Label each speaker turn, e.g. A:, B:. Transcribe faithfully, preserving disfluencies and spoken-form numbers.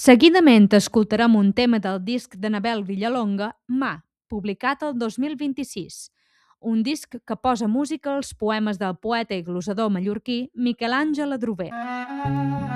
A: Seguidament escoltarem un tema del disc d'Anabel Villalonga, Mà, publicat el dos mil vint-i-sis, un disc que posa música als poemes del poeta i glosador mallorquí Miquel Àngel Adrover.